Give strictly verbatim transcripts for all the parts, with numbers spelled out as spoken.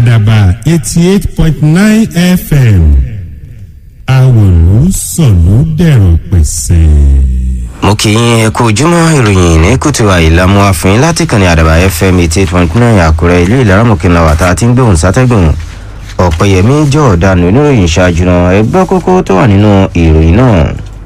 àdàbà eighty eight point nine F M àwòrán sọ̀lú dẹ̀rọ̀ pẹ̀sẹ̀. mo kì í ẹ kú ojúmọ́ ìròyìn ní kùtù àìlàmú àfin láti kàn ní àdàbà F M eighty eight point nine àkúrẹ́ ìlú ìlaramọ̀kìnlá wàtá tí ń gbóhùn sátẹ́gùn ọ̀pẹ̀yẹmí jọ̀ọ́dánù oníròyìn ṣáájú náà ẹgbẹ́ kókó tó wà nínú ìròyìn náà.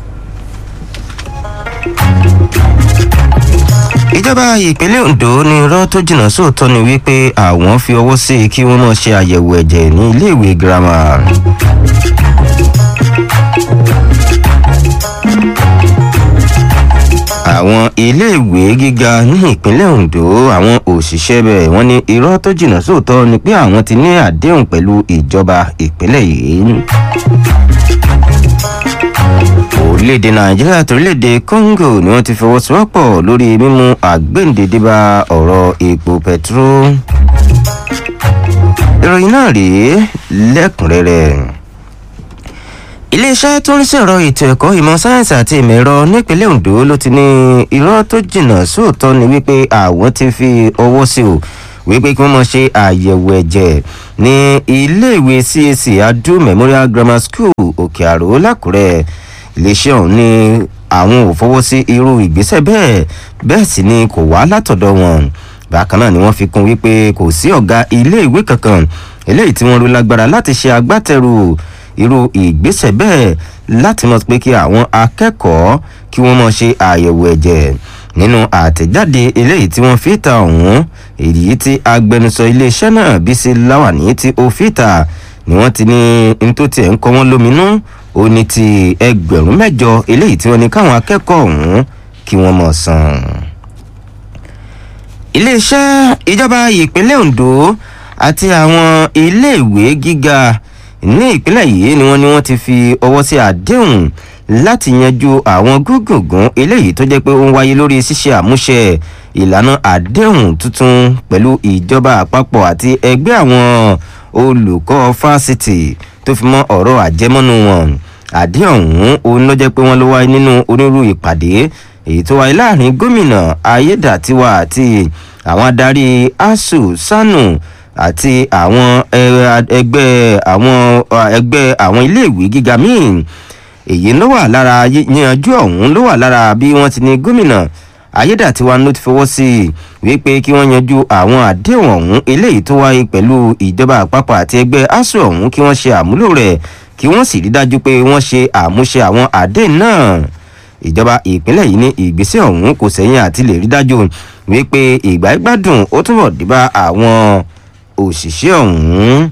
ìjọba ìpínlẹ̀ Ondo ní irọ́ tó jìnnà sóòótọ́ ni wípé àwọn fi ọwọ́ sí i kí wọ́n máa ṣe àyẹ̀wò ẹ̀jẹ̀ ní iléèwé girama. àwọn iléèwé gíga ní ìpínlẹ̀ Ondo àwọn òṣìṣẹ́ bẹ̀ wọ́n ní irọ́ tó jìnnà sóòótọ́ ni pé àwọn ti ní àdéhùn pẹ̀lú ìjọba ìpínlẹ̀ yìí. orílẹ̀-èdè Nàìjíríà àti orílẹ̀-èdè Congo ni wọ́n ti fọwọ́sowọ́pọ̀ lórí mímú àgbéǹdédé bá ọ̀rọ̀ epo pẹtiró. ìròyìn náà rèé lẹ́kùnrẹ́rẹ́. iléeṣẹ́ tó ń ṣèrọ ètò ẹ̀kọ́ ìmọ̀ sáyẹ́ǹsì àti ìmọ̀ ẹ̀rọ nípínlẹ̀ Ondo ló ti ní irọ́ tó jìnnà sóòótọ́ ni wípé àwọn ti fi ọwọ́ sí o wípé kí wọ́n máa ṣe àyẹ̀wò ẹ̀jẹ̀ ní iléèwé C A C Adu Memorial Grammar School Òkè Àró l'Ákúrẹ́. iléeṣẹ́ ọ̀hún ní àwọn ò fọwọ́ sí irú ìgbésẹ̀ bẹ́ẹ̀ bẹ́ẹ̀ sì ni kò wá látọ̀dọ̀ wọn. bákan náà ni wọ́n fi kún wípé kò sí ọ̀gá iléèwé kankan eléyìí tí wọ́n ló lágbára láti ṣe agbátẹrù irú ìgbésẹ̀ bẹ́ẹ̀ láti mọ̀ pé kí àwọn akẹ́kọ̀ọ́ kí wọ́n máa ṣe àyẹ̀wò ẹ̀jẹ̀. nínú àtẹ̀jáde eléyìí tí wọ́n fi ta ọ̀hún èyí tí agbẹnusọ iléeṣẹ́ náà Bísí Láwàní tí ó fi ta ni wọ́n ti ní n tó tiẹ̀ ń kọ́ wọ́n lóminú ó ní ti ẹgbẹ̀rún mẹ́jọ eléyìí tí wọ́n ní káwọn akẹ́kọ̀ọ́ ọ̀hún kí wọ́n máa san. iléeṣẹ́ ìjọba ìpínlẹ̀ Ondo àti àwọn iléèwé gíga ní ìpínlẹ̀ yìí ni wọ́n ní wọ́n ti fi ọwọ́ sí àdéhùn láti yanjú àwọn gúngùngún eléyìí tó jẹ́ pé ó ń wáyé lórí ṣíṣe àmúṣe ìlànà àdéhùn tuntun pẹ̀lú ìjọba àpapọ̀ àti ẹgbẹ́ àwọn olùkọ́ fásitì tó fi mọ́ ọ̀rọ̀ àjẹmọ́nú wọn. àdéhùn ọ̀hún òun ló jẹ́ pé wọ́n ló wáyé nínú onírúurú ìpàdé èyí tó wáyé láàrin gómìnà Ayédàtiwa àti àwọn adarí ASUU SANU àti àwọn ẹgbẹ́ àwọn ẹgbẹ́ àwọn iléèwé gíga míì. èyí ló wà lára yíyanjú ọ̀hún ló wà lára bí wọ́n ti ní gómìnà Ayédàtiwa ló ti fọwọ́ sí i wípé kí wọ́n yanjú àwọn àdéhùn ọ̀hún eléyìí tó wáyé pẹ̀lú ìjọba àpapọ̀ àti ẹgbẹ́ ASUU ọ̀hún kí wọ́n ṣe àmúlò rẹ̀ kí wọ́n sì rí dájú pé wọ́n ṣe àmúṣe àwọn àdéhùn náà. ìjọba ìpínlẹ̀ yìí ní ìgbésẹ̀ ọ̀hún kò sẹ́yìn àti lè rí dájú wípé ìgbà ìgbádùn ó túbọ̀ dé bá àwọn òṣìṣẹ́ ọ̀hún.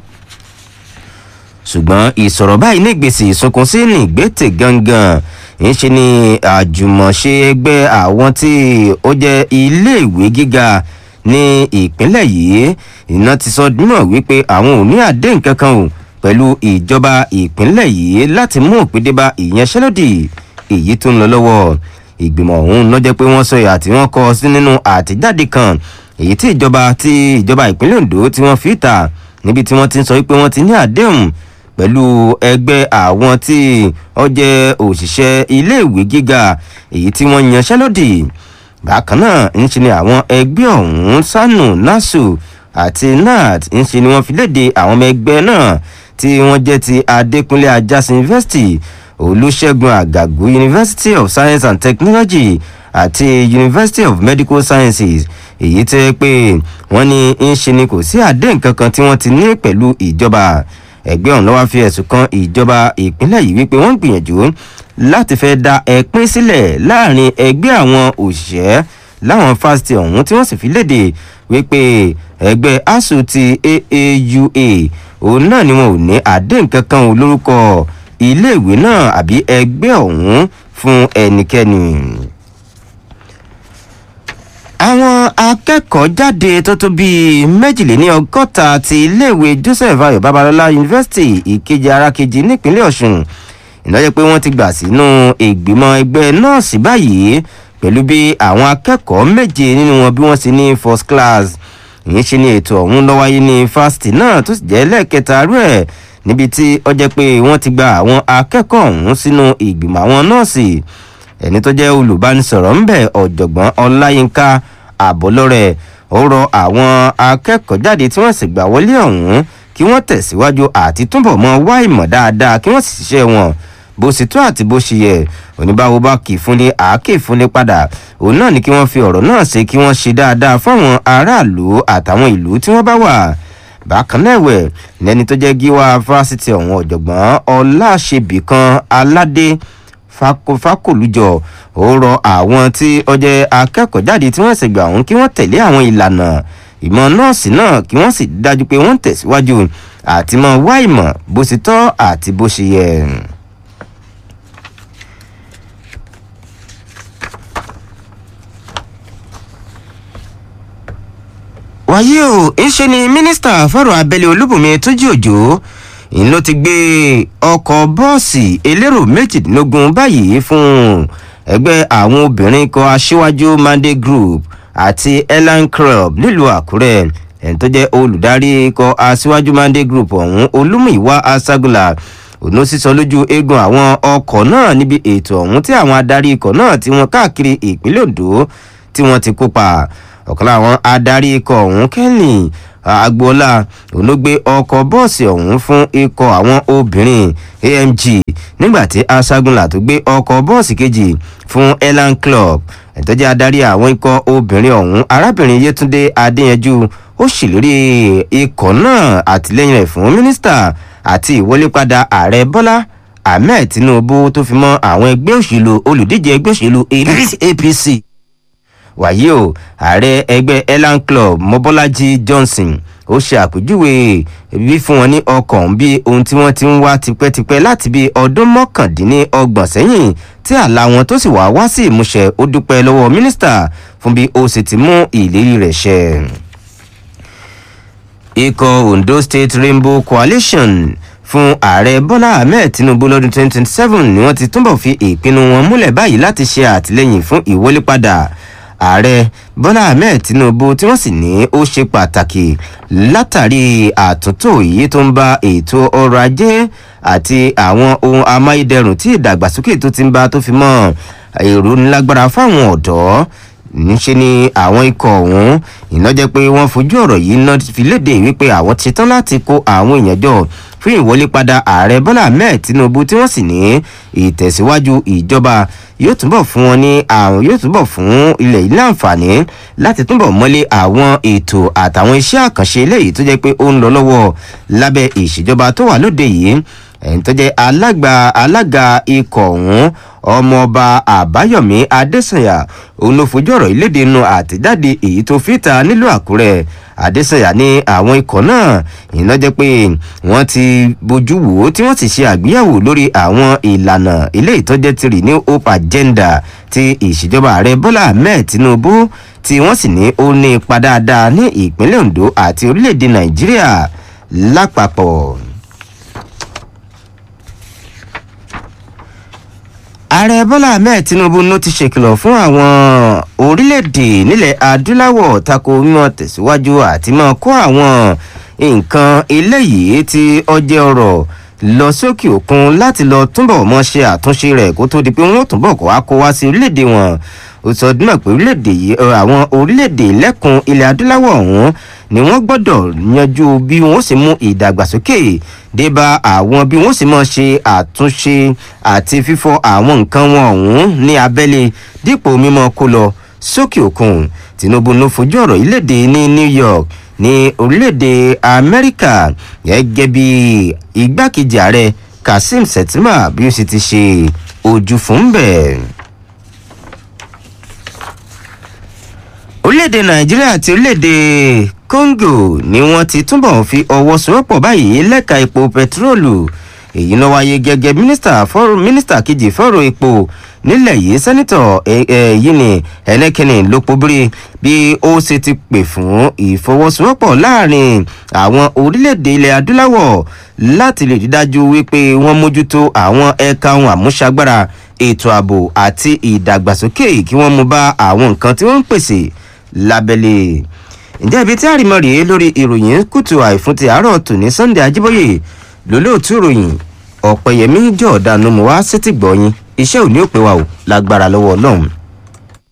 ṣùgbọ́n ìsọ̀rọ̀ báyìí ní gbèsè ìsunkún sí ní ìgbésẹ̀ gangan ń ṣe ni àjùmọ̀ṣe ẹgbẹ́ àwọn tí ó jẹ́ iléèwé gíga ní ìpínlẹ̀ yìí iná ti sọ dímọ̀ wípé àwọn ò ní àdéhùn kankan o pẹ̀lú ìjọba ìpínlẹ̀ yìí láti mú òpin dé bá ìyanṣẹ́lódì èyí tó ń lọ lọ́wọ́. ìgbìmọ̀ ọ̀hún ló jẹ́ pé wọ́n sọ ìhà tí wọ́n kọ sí nínú àtẹ̀jáde kan èyí tí ìjọba tí ìjọba ìpínlẹ̀ Ondo tí wọ́n fi ta níbi tí wọ́n ti ń sọ wípé wọ́n ti ní àdéhùn pẹ̀lú ẹgbẹ́ àwọn tí ó jẹ́ òṣìṣẹ́ iléèwé gíga èyí tí wọ́n yanṣẹ́lódì. bákan náà ń ṣe ni àwọn ẹgbẹ́ ọ̀hún SANU NASU àti NAT ń ṣe ni wọ́n fi léde àwọn ọmọ ẹgbẹ́ náà tí wọ́n jẹ́ ti Adékúnlé Ajásin University Olúṣẹ́gun Àgàgù University of Science and Technology àti University of Medical Sciences èyí tẹ́ pé wọ́n ní ń ṣe ni kò sí àdéhùn kankan tí wọ́n ti ní pẹ̀lú ìjọba. ẹgbẹ́ ọ̀hún ló wá fi ẹ̀sùn kan ìjọba ìpínlẹ̀ yìí wípé wọ́n ń gbìyànjú láti fẹ́ da ẹ̀pín sílẹ̀ láàrin ẹgbẹ́ àwọn òṣìṣẹ́ láwọn fásitì ọ̀hún tí wọ́n sì fi léde wípé ẹgbẹ́ ASUU ti A A U A òun náà ni wọn ò ní àdéhùn kankan ò lórúkọ iléèwé náà àbí ẹgbẹ́ ọ̀hún fún ẹnikẹ́ni. àwọn akẹ́kọ̀ọ́ jáde tó tó bíi méjìléní ọgọ́ta ti iléèwé Joseph Ayọ̀ Babalọ́lá University Ìkejì Arákejì nípínlẹ̀ Ọ̀ṣun ìnáyẹ pé wọ́n ti gbà sínú ìgbìmọ̀ ẹgbẹ́ nọ́ọ̀sì báyìí pẹ̀lú bí àwọn akẹ́kọ̀ọ́ méje nínú wọn bí wọ́n sì ní first class. ìyẹn ṣe ni ètò ọ̀hún ló wáyé ní fásitì náà tó sì jẹ́ lẹ́ẹ̀kẹta rẹ̀ níbi tí ó jẹ́ pé wọ́n ti gba àwọn akẹ́kọ̀ọ́ ọ̀hún sínú ìgbìmọ̀ àwọn nọ́ọ̀sì. ẹni tó jẹ́ olùbánisọ̀rọ̀ ńbẹ̀ ọ̀jọ̀gbọ́n Ọláyínká Àbọ̀lọ́rẹ̀ ó rọ àwọn akẹ́kọ̀ọ́ jáde tí wọ́n sì gbà wọlé ọ̀hún kí wọ́n tẹ̀síwájú àti túbọ̀ mọ́ wá ìmọ̀ dáadáa kí wọ́n sì ṣiṣẹ́ wọn bó ṣe tó àti bó ṣe yẹ. Oníbàwò bá kì í fúnni àáké fúnni padà òun náà ni kí wọ́n fi ọ̀rọ̀ náà ṣe kí wọ́n ṣe dáadáa fáwọn aráàlú àtàwọn ìlú tí wọ́n bá wà. Bákan náà ẹ̀wẹ̀ lẹ́ni tó jẹ́ gíwá fásitì ọ̀hún ọ̀jọ̀gbọ́n Ọláṣẹ́bìkan Aládé Fákòlújọ ó rọ àwọn tí ó jẹ́ akẹ́kọ̀ọ́ jáde tí wọ́n ṣe gbà ọ̀hún kí wọ́n tẹ̀lé àwọn ìlànà ìmọ̀ nọ́ọ̀sì náà kí wọ́n sì dájú pé wọ́n tẹ̀síwájú àti máa wá ìmọ̀ bó ṣe tọ́ àti bó ṣe yẹ. wàyí o ńṣe ni mínísítà fọ́rọ̀ abẹ́lé Olúbùnmi Túnjí Òjó ń ló ti gbé ọkọ̀ bọ́ọ̀sì elérò méjìdínlógún báyìí fún ẹgbẹ́ àwọn obìnrin ikọ̀ aṣíwájú Monday Group àti Ellen Club nílùú Àkúrẹ́. ẹni tó jẹ́ olùdarí ikọ̀ aṣíwájú Monday Group ọ̀hún Olúmúyìwá Aṣágúnlá òun sísọ lójú eégún àwọn ọkọ̀ náà níbi ètò ọ̀hún tí àwọn adarí ikọ̀ náà tí wọ́n káàkiri ìpínlẹ̀ Ondo tí wọ́n ti kópa. ọ̀kan láwọn adarí ikọ̀ ọ̀hún Kenny Agboola òun ló gbé ọkọ̀ bọ́ọ̀sì ọ̀hún fún ikọ̀ àwọn obìnrin A M G nígbàtí Aṣágúnlá tó gbé ọkọ̀ bọ́ọ̀sì kejì fún Ellen Club. ẹ̀tọ́jẹ́ adarí àwọn ikọ̀ obìnrin ọ̀hún arábìnrin Yétúndé Adéyanjú ó ṣèlérí ikọ̀ náà àtìlẹ́yìn rẹ̀ fún mínísítà àti ìwọlépadà ààrẹ Bọ́lá Ahmed Tinubu tó fi mọ́ àwọn ẹgbẹ́ òṣèlú olùdíje ẹgbẹ́ òṣèlú A P C. wàyí o ààrẹ ẹgbẹ́ Ellen Club Mọ́bọ́lájí Johnson ó ṣe àpèjúwe bí fún wọn ní ọkọ̀ ọ̀hún bí ohun tí wọ́n ti ń wá tipẹ́tipẹ́ láti bí ọdún mọ́kàndínlọ́gbọ̀n sẹ́yìn tí àlá wọn tó sì wá wá sí ìmúṣẹ. ó dúpẹ́ lọ́wọ́ mínísítà fún bí ó sì ti mú ìlérí rẹ̀ ṣẹ. ikọ̀ Ondo State Rainbow Coalition fún ààrẹ Bọ́lá Ahmed Tinubu lọ́dún twenty twenty seven ni wọ́n ti túbọ̀ fi ìpinnu wọn múlẹ̀ báyìí láti ṣe àtìlẹ́yìn fún ìwọlépadà ààrẹ Bọ́lá Ahmed Tinubu tí wọ́n sì ní ó ṣe pàtàkì látàrí àtúntò yìí tó ń bá ètò ọrọ̀ ajé àti àwọn ohun amáyédẹrùn tí ìdàgbàsókè tó ti ń bá tó fi mọ́ èrò ńlágbára fáwọn ọ̀dọ́. níṣe ni àwọn ikọ̀ ọ̀hún iná jẹ́ pé wọ́n fojú ọ̀rọ̀ yìí ná fi léde wípé àwọn ti tán láti kó àwọn èèyàn jọ fún ìwọlépadà ààrẹ Bọ́lá Ahmed Tinubu tí wọ́n sì ní ìtẹ̀síwájú ìjọba yóò túbọ̀ fún wọn ní àwọn yóò túbọ̀ fún ilẹ̀ yìí láǹfààní láti túbọ̀ mọ́lé àwọn ètò àtàwọn iṣẹ́ àkànṣe eléyìí tó jẹ́ pé ó ń lọ lọ́wọ́ lábẹ́ ìṣèjọba tó wà lóde yìí. ẹni tó jẹ́ alága alága ikọ̀ ọ̀hún ọmọọba Àbáyọ̀mí Adésànyà òun ló fojú ọ̀rọ̀ ìlédè inú àtẹ̀jáde èyí tó fìta nílùú Àkúrẹ́. Adésànyà ní àwọn ikọ̀ náà iná jẹ́ pé wọ́n ti bójú wò ó tí wọ́n sì ṣe àgbéyẹ̀wò lórí àwọn ìlànà ilé ìtọ́jẹ́ ti Renew Hope Agenda ti ìṣèjọba ààrẹ Bọ́lá Ahmed Tinubu tí wọ́n sì ní ó ní ipa dáadáa ní ìpínlẹ̀ Ondo àti orílẹ̀-èdè Nàìjíríà lápapọ̀. ààrẹ Bọ́lá Ahmed Tinubu ló ti ṣèkìlọ̀ fún àwọn orílẹ̀-èdè nílẹ̀ adúláwọ̀ tako mímọ́ tẹ̀síwájú àti máa kó àwọn nǹkan eléyìí tí ọjẹ́ ọrọ̀ lọ sókè òkun láti lọ túbọ̀ mọ́ ṣe àtúnṣe rẹ̀ kó tó di pé wọ́n túbọ̀ kó wá kó wá sí orílẹ̀-èdè wọn. ó sọ dínà pé orílẹ̀-èdè yìí àwọn orílẹ̀-èdè lẹ́kùn ilẹ̀ adúláwọ̀ ọ̀hún ni wọ́n gbọ́dọ̀ yanjú bí wọ́n sì mú ìdàgbàsókè débá àwọn bí wọ́n sì máa ṣe àtúnṣe àti fífọ àwọn nǹkan wọn ọ̀hún ní abẹ́lé dípò mímọ́ kó lọ sókè òkun. Tinubu ló fojú ọ̀rọ̀ ìlédè ní New York ní orílẹ̀-èdè Amẹ́ríkà gẹ́gẹ́ bí igbákejì ààrẹ Kasim Shettima bí ó sì ti ṣe ojú fún bẹ́ẹ̀. orílẹ̀-èdè Nàìjíríà àti orílẹ̀-èdè Congo ni wọ́n ti túbọ̀ fi ọwọ́ sowọ́pọ̀ báyìí lẹ́ka epo pẹtiróòlù. èyí ló wáyé gẹ́gẹ́ mínísítà fọ́rọ̀ mínísítà kejì fọ́rọ̀ epo nílẹ̀ yìí sẹ́nitọ̀ yìí ni ẹnẹ́kẹ́ni ló pobiri bí ó ṣe ti pè fún ìfọwọ́sowọ́pọ̀ láàrin àwọn orílẹ̀-èdè ilẹ̀ adúláwọ̀ láti lè rí dájú wípé wọ́n mójútó àwọn ẹ̀ka ohun àmúṣagbára ètò ààbò àti ìdàgbàsókè kí wọ́n mú bá àwọn nǹkan tí wọ́n ń pèsè lábẹ́lé. ǹjẹ́ ibi tí àrìmọ́ rèé lórí ìròyìn kùtù àìfún ti àárọ̀ tòní Sunday Ajíbóyè lólóòtú ìròyìn ọ̀pẹ̀yẹmí jọ̀ọ́dánù mọ́ wá sétí gbọ̀yìn iṣẹ́ òní òpè wa ò lágbára lọ́wọ́ Ọlọ́run.